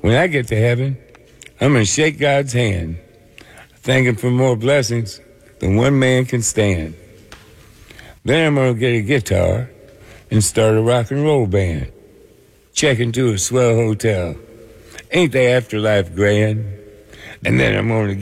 When I get to heaven, I'm going to shake God's hand, thank him for more blessings than one man can stand. Then I'm going to get a guitar and start a rock and roll band. Check into a swell hotel. Ain't the afterlife grand? And then I'm going to